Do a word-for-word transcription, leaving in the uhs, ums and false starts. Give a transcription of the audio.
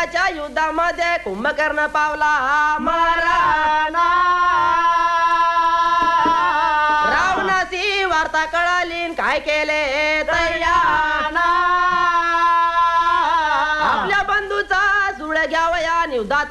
बंधुत्वाच्या युद्धामध्ये कुंभकर्ण पावला मरण रावणाची वार्ता कळाली काय केले तयाना आपल्या बंधूचा जुळ घ्यावया युद्धात